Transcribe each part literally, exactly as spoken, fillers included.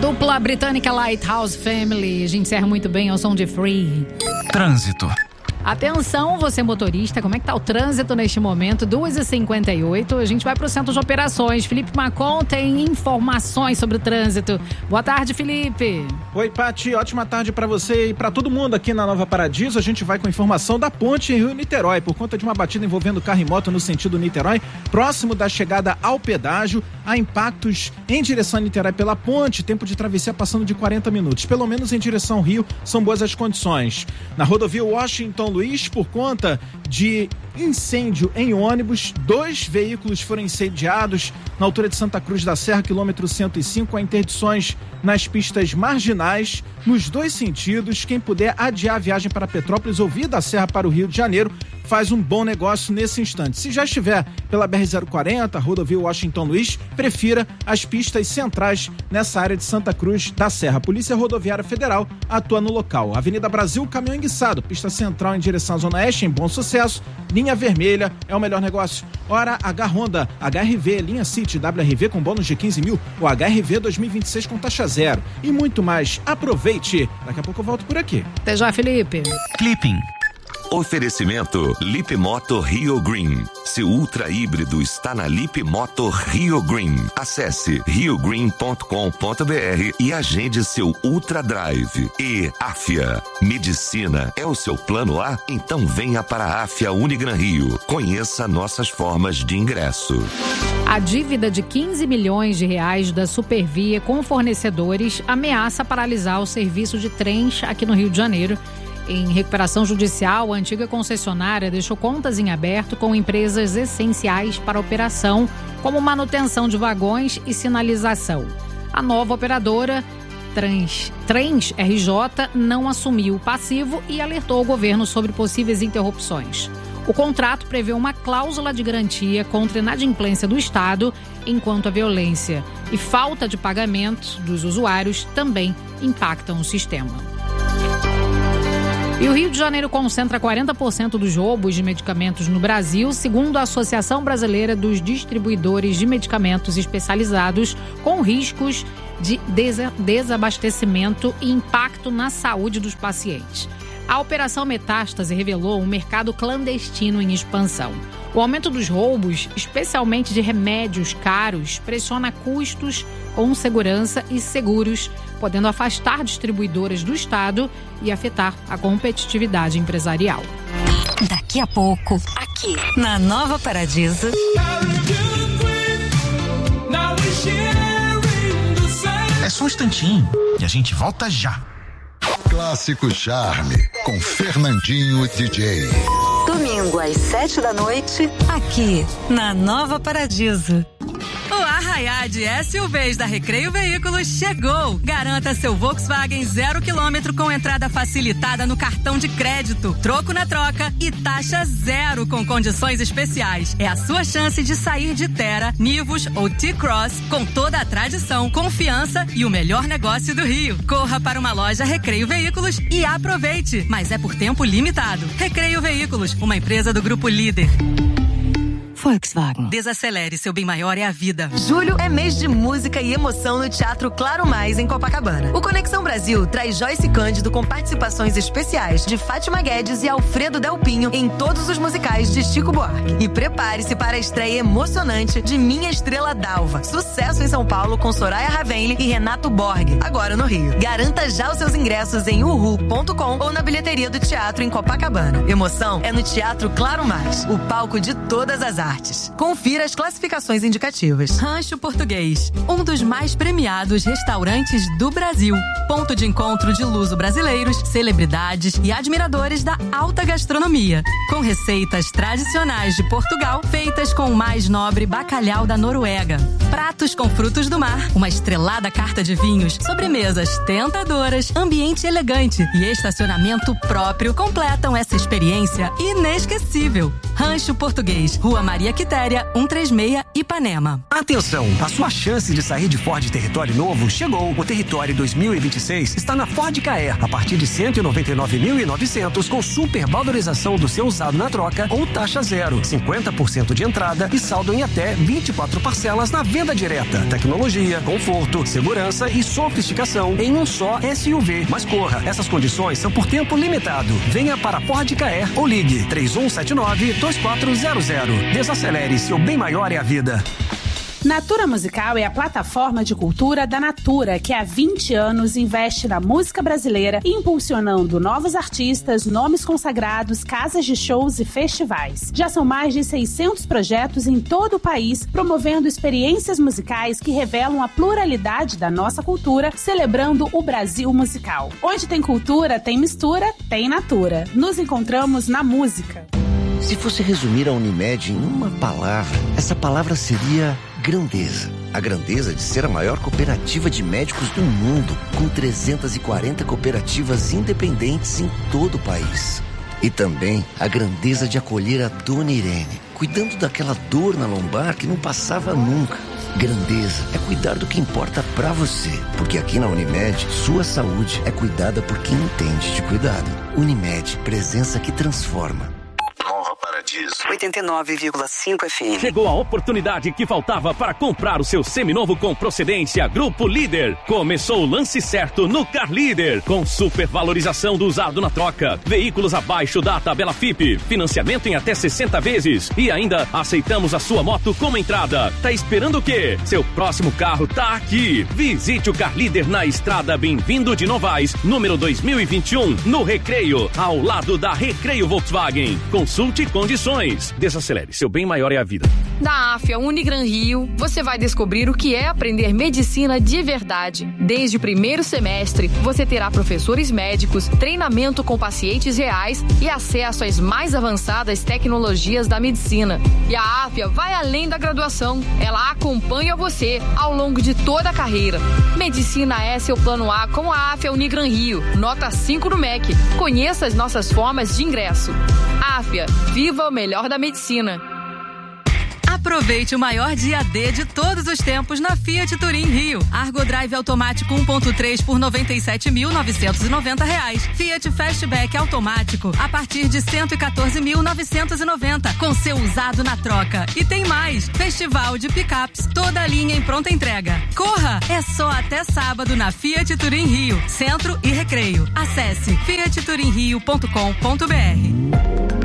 Dupla britânica Lighthouse Family. A gente encerra muito bem ao som de Free. Trânsito. Atenção, você motorista, como é que tá o trânsito neste momento? duas e cinquenta e oito, a gente vai para o centro de operações. Felipe Macon tem informações sobre o trânsito. Boa tarde, Felipe. Oi, Pati, ótima tarde para você e para todo mundo aqui na Nova Paradiso. A gente vai com informação da ponte em Rio-Niterói, por conta de uma batida envolvendo carro e moto no sentido Niterói, próximo da chegada ao pedágio. Há impactos em direção a Niterói pela ponte, tempo de travessia passando de quarenta minutos. Pelo menos em direção ao Rio, são boas as condições. Na rodovia Washington Luiz, por conta de incêndio em ônibus, dois veículos foram incendiados na altura de Santa Cruz da Serra, quilômetro cento e cinco, há interdições nas pistas marginais, nos dois sentidos. Quem puder adiar a viagem para Petrópolis ou vir da Serra para o Rio de Janeiro, faz um bom negócio nesse instante. Se já estiver pela B R zero quarenta, rodovia Washington Luiz, prefira as pistas centrais nessa área de Santa Cruz da Serra. A Polícia Rodoviária Federal atua no local. Avenida Brasil, caminhão enguiçado, pista central em direção à Zona Oeste, em Bom Sucesso, linha vermelha é o melhor negócio. Ora, H Honda, H R V, linha City, W R V com bônus de quinze mil, o H R V dois mil e vinte e seis com taxa zero e muito mais. Aproveite! Daqui a pouco eu volto por aqui. Até já, Felipe. Clipping. Oferecimento Lip Moto Rio Green. Seu ultra híbrido está na Lip Moto Rio Green. Acesse rio green ponto com ponto b r e agende seu Ultra Drive. E Afia. Medicina é o seu plano A? Então venha para a Afia Unigran Rio. Conheça nossas formas de ingresso. A dívida de quinze milhões de reais da Supervia com fornecedores ameaça paralisar o serviço de trens aqui no Rio de Janeiro. Em recuperação judicial, a antiga concessionária deixou contas em aberto com empresas essenciais para a operação, como manutenção de vagões e sinalização. A nova operadora, Trans, Trens R J, não assumiu o passivo e alertou o governo sobre possíveis interrupções. O contrato prevê uma cláusula de garantia contra a inadimplência do Estado, enquanto a violência e falta de pagamento dos usuários também impactam o sistema. E o Rio de Janeiro concentra quarenta por cento dos roubos de medicamentos no Brasil, segundo a Associação Brasileira dos Distribuidores de Medicamentos Especializados, com riscos de desabastecimento e impacto na saúde dos pacientes. A Operação Metástase revelou um mercado clandestino em expansão. O aumento dos roubos, especialmente de remédios caros, pressiona custos com segurança e seguros, podendo afastar distribuidoras do Estado e afetar a competitividade empresarial. Daqui a pouco, aqui na Nova Paradiso. É só um instantinho e a gente volta já. Clássico Charme, com Fernandinho D J. Domingo às sete da noite, aqui na Nova Paradiso. O Arraiá de S U Vs da Recreio Veículos chegou. Garanta seu Volkswagen zero quilômetro com entrada facilitada no cartão de crédito, troco na troca e taxa zero com condições especiais. É a sua chance de sair de Terra, Nivus ou T-Cross com toda a tradição, confiança e o melhor negócio do Rio. Corra para uma loja Recreio Veículos e aproveite, mas é por tempo limitado. Recreio Veículos, uma empresa do Grupo Líder. Volkswagen. Desacelere, seu bem maior é a vida. Julho é mês de música e emoção no Teatro Claro Mais, em Copacabana. O Conexão Brasil traz Joyce Cândido com participações especiais de Fátima Guedes e Alfredo Delpinho em todos os musicais de Chico Buarque. E prepare-se para a estreia emocionante de Minha Estrela Dalva. Sucesso em São Paulo com Soraya Ravenli e Renato Borg, agora no Rio. Garanta já os seus ingressos em uhu ponto com ou na bilheteria do teatro em Copacabana. Emoção é no Teatro Claro Mais, o palco de todas as artes. Confira as classificações indicativas. Rancho Português, um dos mais premiados restaurantes do Brasil. Ponto de encontro de luso-brasileiros, celebridades e admiradores da alta gastronomia. Com receitas tradicionais de Portugal, feitas com o mais nobre bacalhau da Noruega. Pratos com frutos do mar, uma estrelada carta de vinhos, sobremesas tentadoras, ambiente elegante e estacionamento próprio completam essa experiência inesquecível. Rancho Português, Rua Maria Maria Quitéria, cento e trinta e seis, Ipanema. Atenção, a sua chance de sair de Ford Território novo chegou. O Território dois mil e vinte e seis está na Ford Ka a partir de cento e noventa e nove mil e novecentos com super valorização do seu usado na troca ou taxa zero, cinquenta por cento de entrada e saldo em até vinte e quatro parcelas na venda direta. Tecnologia, conforto, segurança e sofisticação em um só S U V. Mas corra, essas condições são por tempo limitado. Venha para Ford Ka ou ligue três um sete nove, dois quatro zero zero. Desacelere, seu bem maior é a vida. Natura Musical é a plataforma de cultura da Natura, que há vinte anos investe na música brasileira, impulsionando novos artistas, nomes consagrados, casas de shows e festivais. Já são mais de seiscentos projetos em todo o país, promovendo experiências musicais que revelam a pluralidade da nossa cultura, celebrando o Brasil musical. Onde tem cultura, tem mistura, tem Natura. Nos encontramos na música. Se fosse resumir a Unimed em uma palavra, essa palavra seria grandeza. A grandeza de ser a maior cooperativa de médicos do mundo, com trezentas e quarenta cooperativas independentes em todo o país. E também a grandeza de acolher a Dona Irene, cuidando daquela dor na lombar que não passava nunca. Grandeza é cuidar do que importa pra você, porque aqui na Unimed, sua saúde é cuidada por quem entende de cuidado. Unimed, presença que transforma. oitenta e nove vírgula cinco F M. Chegou a oportunidade que faltava para comprar o seu seminovo com procedência Grupo Líder. Começou o lance certo no Car Líder, com supervalorização do usado na troca, veículos abaixo da tabela F I P, financiamento em até sessenta vezes e ainda aceitamos a sua moto como entrada. Tá esperando o quê? Seu próximo carro tá aqui. Visite o Car Líder na estrada Bem-vindo de Novaes, número dois mil e vinte e um, no Recreio, ao lado da Recreio Volkswagen. Consulte condições. Desacelere, seu bem maior é a vida. Na AFIA Unigran Rio, você vai descobrir o que é aprender medicina de verdade. Desde o primeiro semestre, você terá professores médicos, treinamento com pacientes reais e acesso às mais avançadas tecnologias da medicina. E a AFIA vai além da graduação. Ela acompanha você ao longo de toda a carreira. Medicina é seu plano A com a AFIA Unigran Rio. Nota cinco no M E C. Conheça as nossas formas de ingresso. AFIA, viva o melhor da medicina. Aproveite o maior dia D de todos os tempos na Fiat Turim Rio. Argo Drive automático um ponto três por noventa e sete mil novecentos e noventa reais. Fiat Fastback automático a partir de cento e quatorze mil novecentos e noventa com seu usado na troca. E tem mais, festival de picapes, toda a linha em pronta entrega. Corra, é só até sábado na Fiat Turim Rio, Centro e Recreio. Acesse fiat turim rio ponto com ponto b r.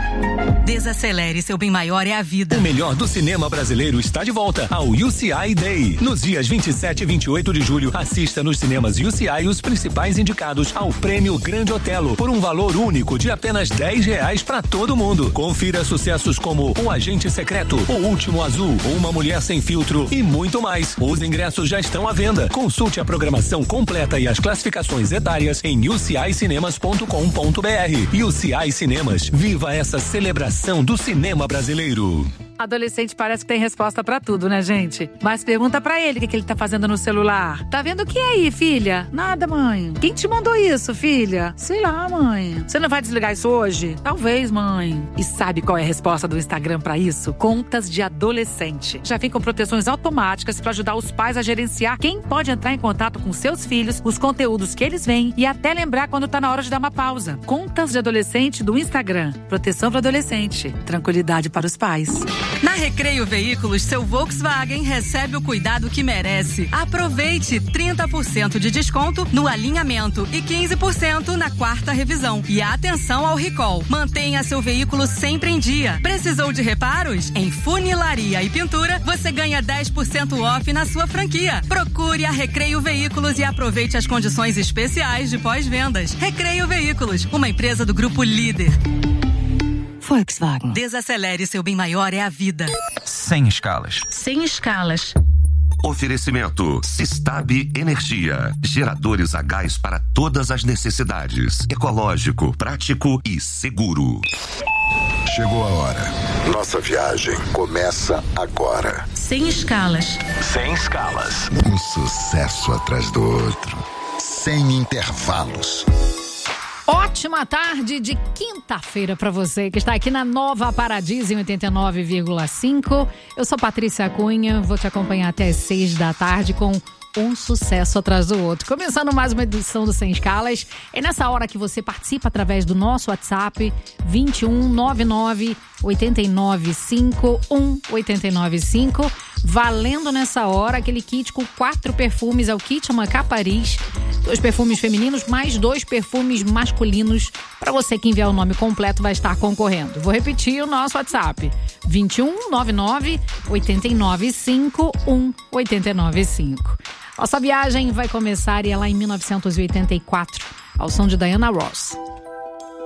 Desacelere, seu bem maior é a vida. O melhor do cinema brasileiro está de volta ao U C I Day. Nos dias vinte e sete e vinte e oito de julho, assista nos cinemas U C I os principais indicados ao Prêmio Grande Otelo por um valor único de apenas dez reais para todo mundo. Confira sucessos como O Agente Secreto, O Último Azul, Uma Mulher Sem Filtro e muito mais. Os ingressos já estão à venda. Consulte a programação completa e as classificações etárias em u c i cinemas ponto com ponto b r. U C I Cinemas, viva essa celebração do cinema brasileiro. Adolescente parece que tem resposta pra tudo, né, gente? Mas pergunta pra ele o que, que ele tá fazendo no celular. Tá vendo o que é aí, filha? Nada, mãe. Quem te mandou isso, filha? Sei lá, mãe. Você não vai desligar isso hoje? Talvez, mãe. E sabe qual é a resposta do Instagram pra isso? Contas de adolescente. Já vem com proteções automáticas pra ajudar os pais a gerenciar quem pode entrar em contato com seus filhos, os conteúdos que eles veem e até lembrar quando tá na hora de dar uma pausa. Contas de adolescente do Instagram. Proteção para adolescente. Tranquilidade para os pais. Na Recreio Veículos, seu Volkswagen recebe o cuidado que merece. Aproveite trinta por cento de desconto no alinhamento e quinze por cento na quarta revisão. E atenção ao recall. Mantenha seu veículo sempre em dia. Precisou de reparos? Em funilaria e pintura, você ganha dez por cento off na sua franquia. Procure a Recreio Veículos e aproveite as condições especiais de pós-vendas. Recreio Veículos, uma empresa do Grupo Líder. Volkswagen. Desacelere, seu bem maior é a vida. Sem escalas. Sem escalas. Oferecimento Sistab Energia. Geradores a gás para todas as necessidades. Ecológico, prático e seguro. Chegou a hora. Nossa viagem começa agora. Sem escalas. Sem escalas. Um sucesso atrás do outro. Sem intervalos. Ótimo! ótima tarde de quinta-feira para você que está aqui na Nova Paradiso em oitenta e nove vírgula cinco. Eu sou Patrícia Cunha, vou te acompanhar até as seis da tarde com um sucesso atrás do outro. Começando mais uma edição do Sem Escalas. É nessa hora que você participa através do nosso WhatsApp vinte e um, noventa e nove, oitenta e nove, cinquenta e um, oitenta e nove, cinco. Valendo nessa hora aquele kit com quatro perfumes, é o kit Amacá Paris. Dois perfumes femininos mais dois perfumes masculinos. Para você que enviar o nome completo vai estar concorrendo. Vou repetir o nosso WhatsApp. vinte e um, noventa e nove, oitenta e nove, cinquenta e um, oitenta e nove, cinco. Nossa viagem vai começar e é lá em mil novecentos e oitenta e quatro, ao som de Diana Ross.